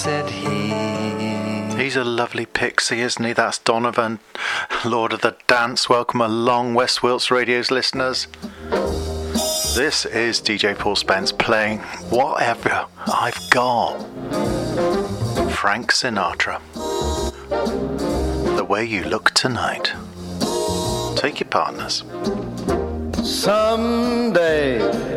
said he. He's a lovely pixie, isn't he? That's Donovan, Lord of the Dance. Welcome along, West Wilts Radio's listeners. This is DJ Paul Spence playing Whatever I've Got. Frank Sinatra. The Way You Look Tonight. Take your partners. Someday